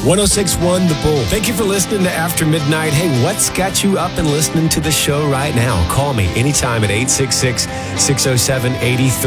1061 The Bull. Thank you for listening to After Midnight. Hey, what's got you up and listening to the show right now? Call me anytime at 866-607-83.